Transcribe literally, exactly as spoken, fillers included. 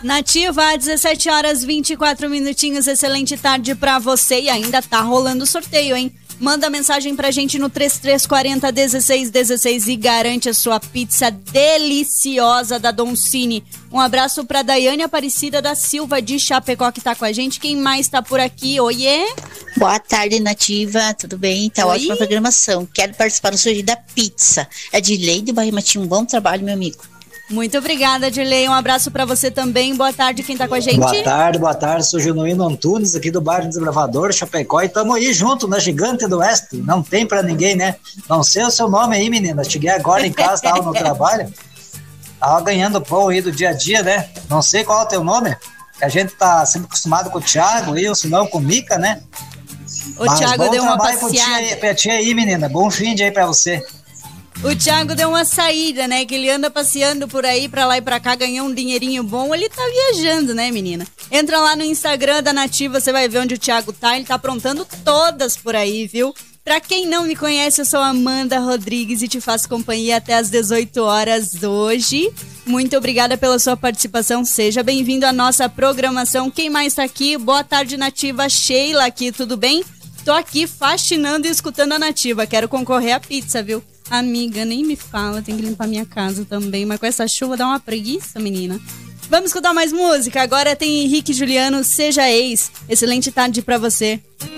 Nativa, dezessete horas e vinte e quatro minutinhos, excelente tarde pra você e ainda tá rolando o sorteio, hein? Manda mensagem pra gente no três três quatro zero, um seis um seis e garante a sua pizza deliciosa da Don Cine. Um abraço pra Daiane Aparecida da Silva de Chapecó que tá com a gente. Quem mais tá por aqui? Oiê! Boa tarde, Nativa, tudo bem? Tá Oi. ótima programação. Quero participar do sorteio da pizza. É de Lei de Barra Matinho. Um bom trabalho, meu amigo. Muito obrigada, Dirley. Um abraço pra você também. Boa tarde, quem tá com a gente? Boa tarde, boa tarde. Sou Genuíno Antunes, aqui do bairro Desbravador, Chapecó, e tamo aí junto na Gigante do Oeste. Não tem pra ninguém, né? Não sei o seu nome aí, menina. Cheguei agora em casa, tava no trabalho. Tava ganhando pão aí do dia a dia, né? Não sei qual é o teu nome. A gente tá sempre acostumado com o Thiago, eu, se não com o Mica, né? O Mas Thiago bom deu uma trabalho pro tia passeada. aí, pra tia aí, menina. Bom fim de aí pra você. O Thiago deu uma saída, né? Que ele anda passeando por aí, pra lá e pra cá, ganhou um dinheirinho bom. Ele tá viajando, né, menina? Entra lá no Instagram da Nativa, você vai ver onde o Thiago tá. Ele tá aprontando todas por aí, viu? Pra quem não me conhece, eu sou Amanda Rodrigues e te faço companhia até às dezoito horas hoje. Muito obrigada pela sua participação. Seja bem-vindo à nossa programação. Quem mais tá aqui? Boa tarde, Nativa. Sheila aqui, tudo bem? Tô aqui fascinando e escutando a Nativa. Quero concorrer à pizza, viu? Amiga, nem me fala, tem que limpar minha casa também, mas com essa chuva dá uma preguiça, menina. Vamos escutar mais música? Agora tem Henrique e Juliano, Seja Ex. Excelente tarde pra você.